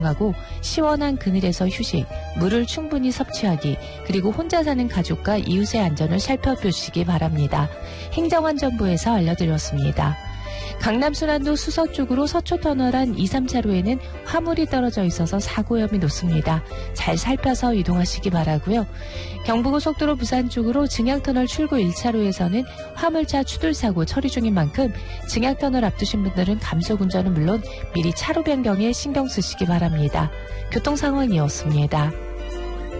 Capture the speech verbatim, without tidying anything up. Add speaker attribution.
Speaker 1: 하고 시원한 그늘에서 휴식, 물을 충분히 섭취하기, 그리고 혼자 사는 가족과 이웃의 안전을 살펴보시기 바랍니다. 행정안전부에서 알려드렸습니다. 강남순환도 수서쪽으로 서초터널 안 이, 삼 차로에는 화물이 떨어져 있어서 사고 위험이 높습니다. 잘 살펴서 이동하시기 바라고요. 경부고속도로 부산 쪽으로 증양터널 출구 일 차로에서는 화물차 추돌사고 처리 중인 만큼 증양터널 앞두신 분들은 감속운전은 물론 미리 차로 변경에 신경 쓰시기 바랍니다. 교통상황이었습니다.